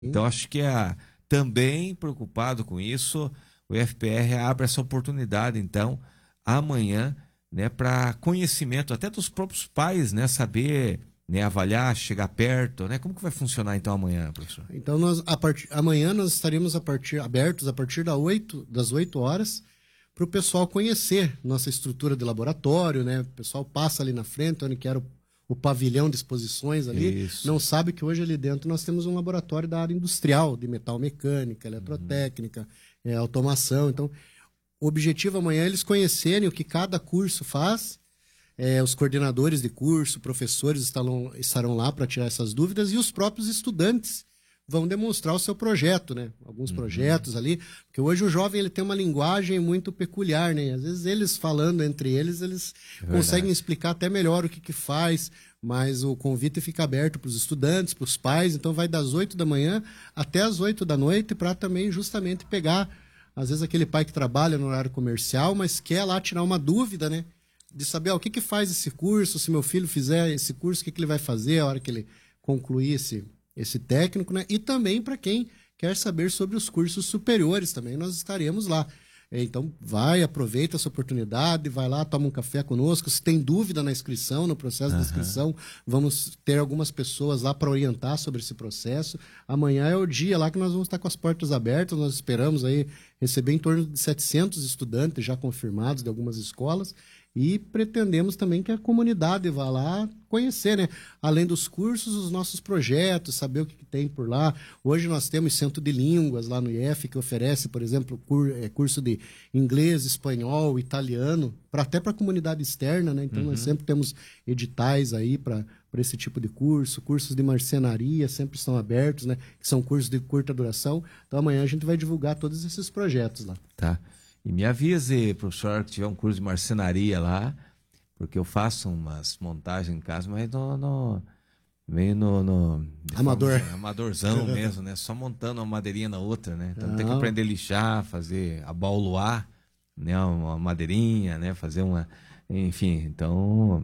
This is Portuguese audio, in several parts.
Então, acho que também preocupado com isso, o IFPR abre essa oportunidade, então, amanhã, né, para conhecimento até dos próprios pais, né, saber, né, avaliar, chegar perto, né? Como que vai funcionar, então, amanhã, professor? Então, amanhã nós estaremos abertos a partir das 8 horas para o pessoal conhecer nossa estrutura de laboratório, né? O pessoal passa ali na frente, onde que era o pavilhão de exposições ali, Isso. não sabe que hoje ali dentro nós temos um laboratório da área industrial, de metal mecânica, eletrotécnica, automação. Então, o objetivo amanhã é eles conhecerem o que cada curso faz, os coordenadores de curso, professores estarão lá para tirar essas dúvidas e os próprios estudantes vão demonstrar o seu projeto, né? Alguns projetos ali, porque hoje o jovem ele tem uma linguagem muito peculiar, né? Às vezes eles falando entre eles conseguem explicar até melhor o que faz, mas o convite fica aberto para os estudantes, para os pais, então vai das 8 da manhã até as 8 da noite para também justamente pegar, às vezes aquele pai que trabalha no horário comercial, mas quer lá tirar uma dúvida, né? De saber o que faz esse curso, se meu filho fizer esse curso, o que ele vai fazer a hora que ele concluir esse técnico, né? E também para quem quer saber sobre os cursos superiores também, nós estaremos lá. Então, aproveita essa oportunidade, vai lá, toma um café conosco. Se tem dúvida na inscrição, no processo da inscrição, vamos ter algumas pessoas lá para orientar sobre esse processo. Amanhã é o dia lá que nós vamos estar com as portas abertas, nós esperamos aí receber em torno de 700 estudantes já confirmados de algumas escolas e pretendemos também que a comunidade vá lá conhecer, né? Além dos cursos, os nossos projetos, saber o que tem por lá. Hoje nós temos Centro de Línguas lá no IF, que oferece, por exemplo, curso de inglês, espanhol, italiano, até para a comunidade externa, né? Então nós sempre temos editais aí para esse tipo de curso. Cursos de marcenaria sempre estão abertos, né? Que são cursos de curta duração. Então amanhã a gente vai divulgar todos esses projetos lá. Tá. E me avise, professor, que tiver um curso de marcenaria lá, porque eu faço umas montagens em casa, mas meio no amadorzão mesmo, né? Só montando uma madeirinha na outra, né? Então tem que aprender a lixar, fazer abauluar, né? Uma madeirinha, né? Fazer enfim, então...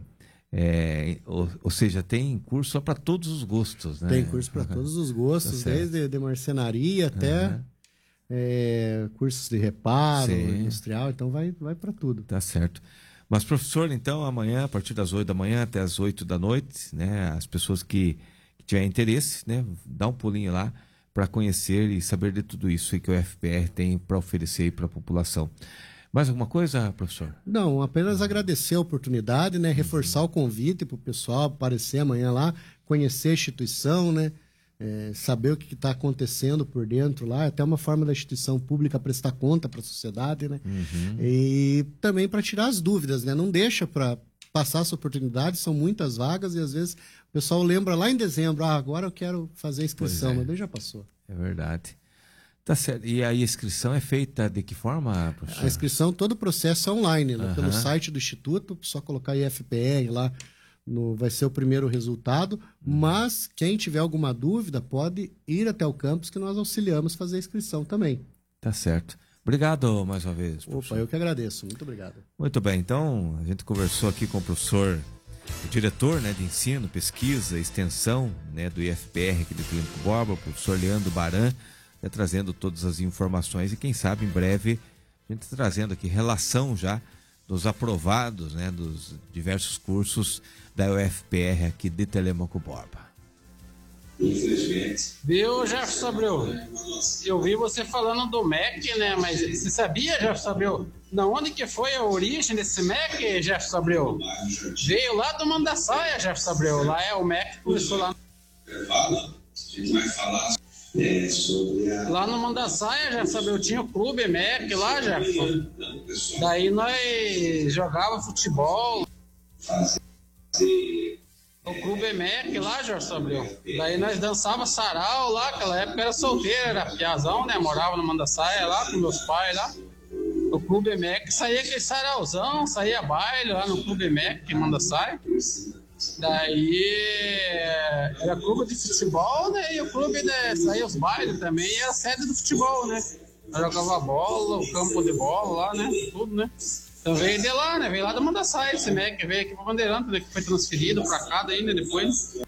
ou seja, tem curso só para todos os gostos, né? Tem curso para todos os gostos, tá desde de marcenaria até... cursos de reparo industrial, então vai para tudo. Tá certo. Mas, professor, então, amanhã, a partir das 8 da manhã até as 8 da noite, né, as pessoas que tiverem interesse, né, dá um pulinho lá para conhecer e saber de tudo isso aí que o IFPR tem para oferecer para a população. Mais alguma coisa, professor? Não, apenas agradecer a oportunidade, né, reforçar o convite para o pessoal aparecer amanhã lá, conhecer a instituição, né, saber o que está acontecendo por dentro lá, até uma forma da instituição pública prestar conta para a sociedade, né? E também para tirar as dúvidas, né? Não deixa para passar essa oportunidade, são muitas vagas e às vezes o pessoal lembra lá em dezembro, agora eu quero fazer a inscrição, mas daí já passou. É verdade. Tá certo. E a inscrição é feita de que forma, professor? A inscrição, todo o processo é online, né? Pelo site do Instituto, só colocar IFPR lá, vai ser o primeiro resultado, mas quem tiver alguma dúvida pode ir até o campus que nós auxiliamos a fazer a inscrição também. Tá certo. Obrigado mais uma vez, professor. Opa, eu que agradeço. Muito obrigado. Muito bem, então a gente conversou aqui com o professor, o diretor, né, de ensino, pesquisa, extensão, né, do IFPR aqui do Clínico Borba, o professor Leandro Baran, né, trazendo todas as informações e quem sabe em breve a gente trazendo aqui relação já dos aprovados, né, dos diversos cursos da UFPR aqui de Telêmaco Borba. Infelizmente. Viu, Jefferson Abreu? Eu vi você falando do MEC, né? Mas você sabia, Jefferson Abreu, da onde que foi a origem desse MEC, Jefferson Abreu? Veio lá do Mandaçaia, Jefferson Abreu. Lá o MEC começou lá. A gente vai falar sobre lá no Mandaçaia, Jefferson Abreu, tinha o clube MEC lá, Jefferson. Daí nós jogava futebol. O clube MEC lá, Jefferson Abreu. Daí nós dançava sarau lá, aquela época era solteiro, era piazão, né? Morava no Mandaçaia lá com meus pais lá. O clube MEC saía aquele sarauzão, saía baile lá no clube MEC em Mandaçaia. Daí era clube de futebol, né? E o clube, né, saía os bailes também, e era a sede do futebol, né? Nós jogava bola, o campo de bola lá, né? Tudo, né? Então veio de lá, né? Veio lá do Mandaçaia esse MEC, veio aqui pra Bandeirante, né? Que foi transferido pra cá daí, né? Depois.